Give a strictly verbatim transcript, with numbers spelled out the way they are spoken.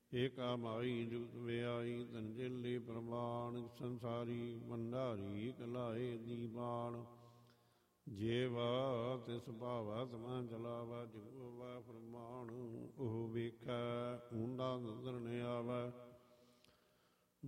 ਏਕਾ ਮਾਈ ਜੁਗਤ ਵਿਆਈ ਤੰਜੇਲੀ ਪ੍ਰਮਾਣ ਸੰਸਾਰੀ ਭੰਡਾਰੀ ਕਲਾਏ ਦੀਵਾਨ ਜੇਵਾ ਤਿਸ ਭਾਵਾ ਤਮਾ ਚਲਾਵਾ ਜਿਵਾ ਫਰਮਾਨ ਉਹ ਵੇਖੈ ਊਂਡਾ ਨਜ਼ਰ ਨ ਆਵੈ